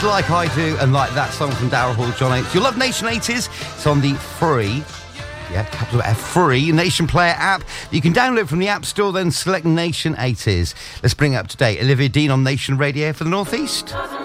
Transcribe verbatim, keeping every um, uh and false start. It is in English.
Like I Do and Like That song from Daryl Hall, John H. You'll love Nation eighties. It's on the free, yeah, capital F, free Nation Player app. You can download from the App Store, then select Nation eighties. Let's bring it up to date. Olivia Dean on Nation Radio for the North East.